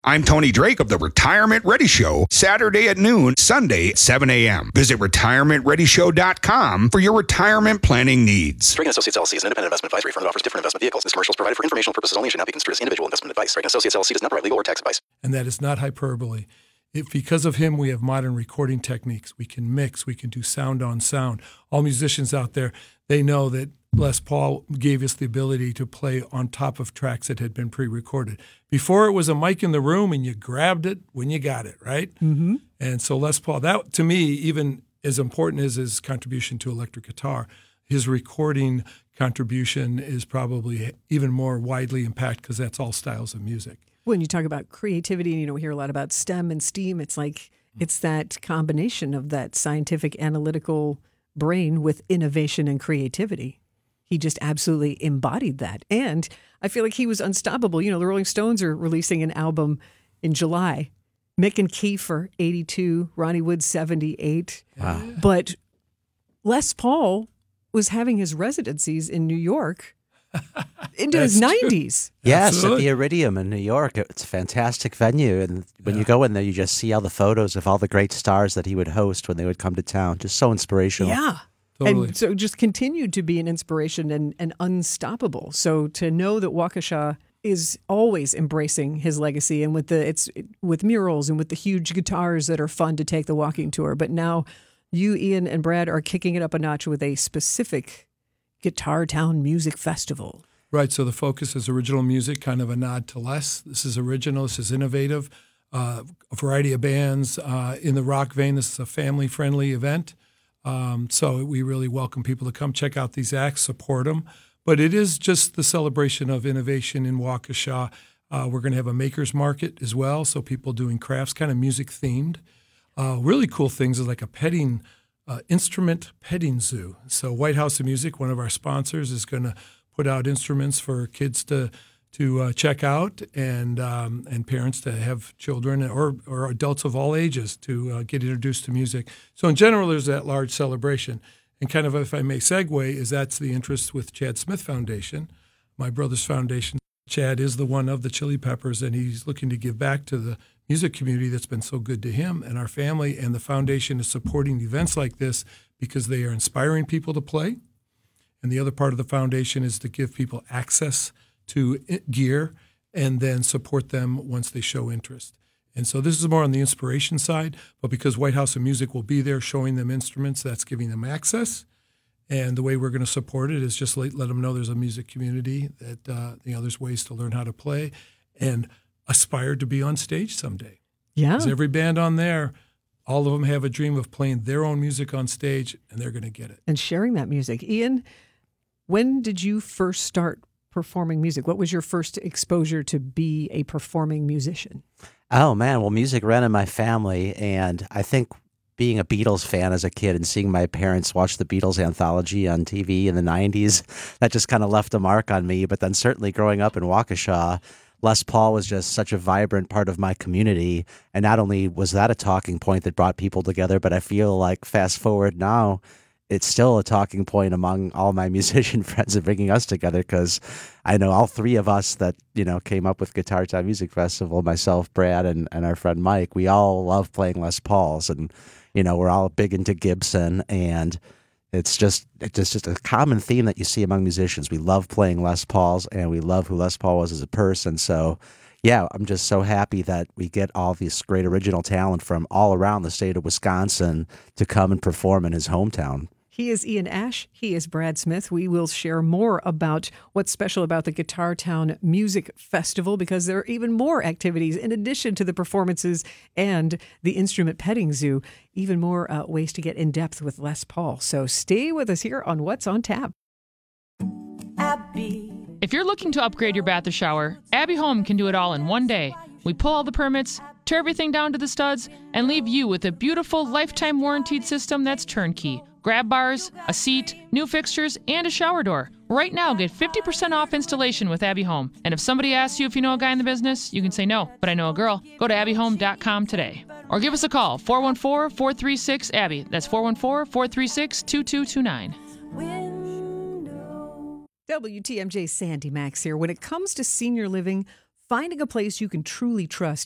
I'm Tony Drake of the Retirement Ready Show, Saturday at noon, Sunday at 7 a.m. Visit retirementreadyshow.com for your retirement planning needs. Dragon Associates LLC is an independent investment advisory firm that offers different investment vehicles. This commercial is provided for informational purposes only and should not be construed as individual investment advice. Dragon Associates LLC does not provide legal or tax advice. And that is not hyperbole. Because of him, we have modern recording techniques. We can mix. We can do sound on sound. All musicians out there, they know that Les Paul gave us the ability to play on top of tracks that had been pre-recorded. Before, it was a mic in the room and you grabbed it when you got it, right? Mm-hmm. And so Les Paul, that to me, even as important as his contribution to electric guitar, his recording contribution is probably even more widely impacted because that's all styles of music. When you talk about creativity, we hear a lot about STEM and STEAM. It's like it's that combination of that scientific analytical brain with innovation and creativity. He just absolutely embodied that. And I feel like he was unstoppable. The Rolling Stones are releasing an album in July. Mick and Keith 82, Ronnie Wood 78. Wow. But Les Paul was having his residencies in New York into his 90s. Yes, Absolutely. at the Iridium in New York. It's a fantastic venue. And when you go in there, you just see all the photos of all the great stars that he would host when they would come to town. Just so inspirational. Yeah. Totally. And so just continued to be an inspiration and unstoppable. So to know that Waukesha is always embracing his legacy and with murals and with the huge guitars that are fun to take the walking tour. But now you, Ian, and Brad are kicking it up a notch with a specific Guitar Town Music Festival. Right, so the focus is original music, kind of a nod to Les. This is original, this is innovative, a variety of bands in the rock vein. This is a family-friendly event. So we really welcome people to come check out these acts, support them. But it is just the celebration of innovation in Waukesha. We're going to have a maker's market as well, so people doing crafts, kind of music-themed. Really cool things is like a instrument petting zoo. So White House of Music, one of our sponsors, is going to put out instruments for kids to check out and parents to have children or adults of all ages to get introduced to music. So in general, there's that large celebration. And kind of, if I may segue, that's the interest with Chad Smith Foundation, my brother's foundation. Chad is the one of the Chili Peppers, and he's looking to give back to the music community that's been so good to him and our family. And the foundation is supporting events like this because they are inspiring people to play. And the other part of the foundation is to give people access to gear and then support them once they show interest. And so this is more on the inspiration side, but because White House of Music will be there showing them instruments, that's giving them access. And the way we're going to support it is just let them know there's a music community, that there's ways to learn how to play and aspire to be on stage someday. Yeah. Because every band on there, all of them have a dream of playing their own music on stage, and they're going to get it. And sharing that music. Ian, when did you first start performing music? What was your first exposure to be a performing musician? Oh, man. Well, music ran in my family, and I think being a Beatles fan as a kid and seeing my parents watch the Beatles anthology on TV in the 90s, that just kind of left a mark on me. But then certainly growing up in Waukesha, Les Paul was just such a vibrant part of my community. And not only was that a talking point that brought people together, but I feel like fast forward now, it's still a talking point among all my musician friends and bringing us together, because I know all three of us that, came up with Guitar Town Music Festival, myself, Brad, and our friend Mike, we all love playing Les Pauls, and, we're all big into Gibson, and it's just a common theme that you see among musicians. We love playing Les Pauls, and we love who Les Paul was as a person. So, yeah, I'm just so happy that we get all this great original talent from all around the state of Wisconsin to come and perform in his hometown. He is Ian Ash. He is Brad Smith. We will share more about what's special about the Guitar Town Music Festival, because there are even more activities in addition to the performances and the instrument petting zoo, even more ways to get in depth with Les Paul. So stay with us here on What's on Tap. Abby. If you're looking to upgrade your bath or shower, Abbey Home can do it all in one day. We pull all the permits, tear everything down to the studs, and leave you with a beautiful lifetime warranted system that's turnkey. Grab bars, a seat, new fixtures, and a shower door. Right now, get 50% off installation with Abbey Home. And if somebody asks you if you know a guy in the business, you can say no, but I know a girl. Go to abbyhome.com today. Or give us a call, 414-436-ABBY. That's 414-436-2229. WTMJ Sandy Max here. When it comes to senior living, finding a place you can truly trust